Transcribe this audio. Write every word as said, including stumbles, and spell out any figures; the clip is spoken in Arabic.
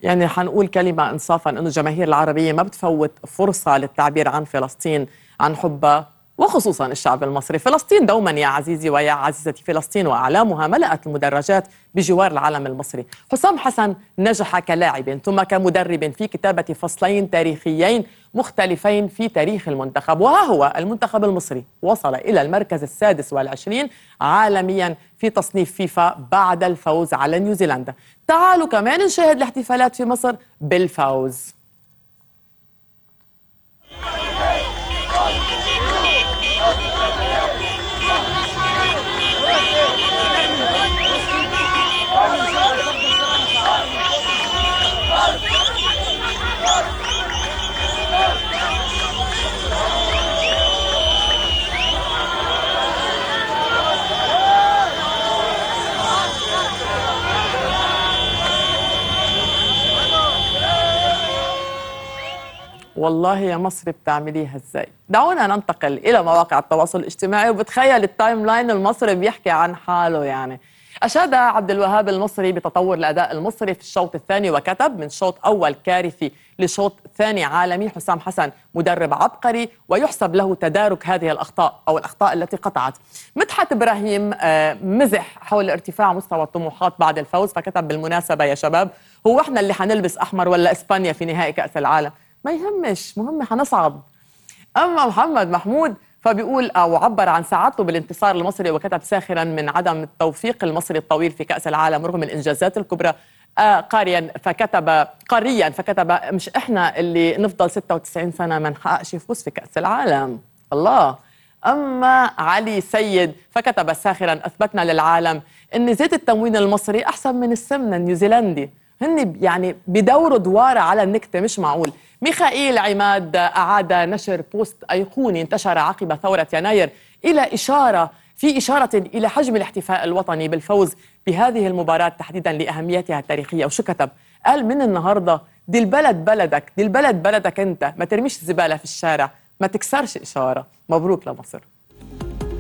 يعني حنقول كلمة إنصافا أنه الجماهير العربية ما بتفوت فرصة للتعبير عن فلسطين، عن حبها، وخصوصا الشعب المصري. فلسطين دوما يا عزيزي ويا عزيزتي، فلسطين وأعلامها ملأت المدرجات بجوار العلم المصري. حسام حسن نجح كلاعب ثم كمدرب في كتابة فصلين تاريخيين مختلفين في تاريخ المنتخب، وها هو المنتخب المصري وصل إلى المركز السادس والعشرين عالميا في تصنيف فيفا بعد الفوز على نيوزيلندا. تعالوا كمان نشاهد الاحتفالات في مصر بالفوز. والله يا مصر بتعمليها ازاي؟ دعونا ننتقل الى مواقع التواصل الاجتماعي، وبتخيل التايم لاين المصري بيحكي عن حاله. يعني اشاد عبد الوهاب المصري بتطور الاداء المصري في الشوط الثاني، وكتب: من شوط اول كارثي لشوط ثاني عالمي. حسام حسن مدرب عبقري ويحسب له تدارك هذه الاخطاء او الاخطاء التي قطعت. مدحت ابراهيم مزح حول ارتفاع مستوى الطموحات بعد الفوز، فكتب: بالمناسبه يا شباب، هو احنا اللي حنلبس احمر ولا اسبانيا في نهائي كاس العالم؟ ما يهمش، مهم حنصعد. أما محمد محمود فبيقول أو عبر عن سعادته بالانتصار المصري، وكتب: ساخرا من عدم التوفيق المصري الطويل في كأس العالم رغم الإنجازات الكبرى. آه قاريا فكتب قاريا فكتب: مش إحنا اللي نفضل ستة وتسعين سنة ما نحققش فوز في كأس العالم. الله. أما علي سيد فكتب: ساخرا أثبتنا للعالم إن زيت التموين المصري أحسن من السمنة النيوزيلندي. هن يعني بدوروا دوارة على النكتة، مش معقول. ميخائيل عماد أعاد نشر بوست أيقوني انتشر عقب ثورة يناير إلى إشارة في إشارة إلى حجم الاحتفاء الوطني بالفوز بهذه المباراة تحديدا لأهميتها التاريخية. وشو كتب؟ قال: من النهاردة دي البلد بلدك، دي البلد بلدك أنت، ما ترميش الزبالة في الشارع، ما تكسرش إشارة. مبروك لمصر.